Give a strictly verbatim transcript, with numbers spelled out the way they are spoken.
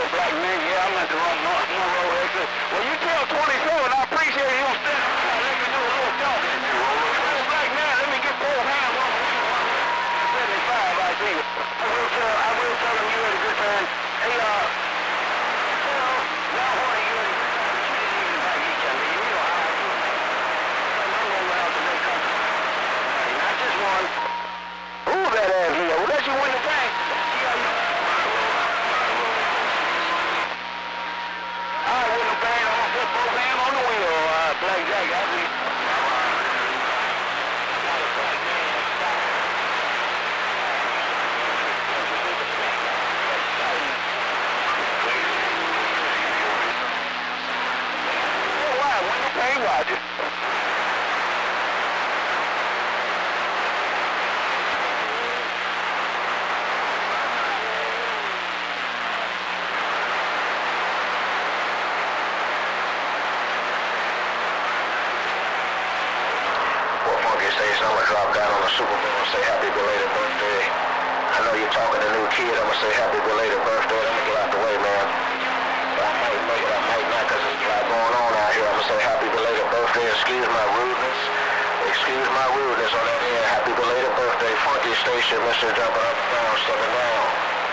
black man. Yeah, I'm at the wrong Monroe exit. Well, you tell twenty-seven, I appreciate you standing by. Let me do a little talking. Well, black man, let me get both hands on seventy-five, I see you. I will tell, I will tell him you had a good time. Hey, uh, well, now what are you had a good time? But you didn't even invite each other. You know how I do it. I'm going out to make country. Not just one. Who that ass here? Well, let you win the bank. I win the bank. I'm going to put both hands on the wheel. Uh, Black Jack, I see. Hey, Roger. Well, Funky Station, I'm going to drop down on the Super Bowl and say happy belated birthday. I know you're talking to new kid. I'm going to say happy belated birthday. I'm going to get out the way, man. But I might make it, I might not, because there's a lot going on out here. I'm going to say happy belated birthday. Excuse my rudeness. Excuse my rudeness on that end. Happy belated birthday, Funky Station, Mister Jumping Up and Down, stepping down.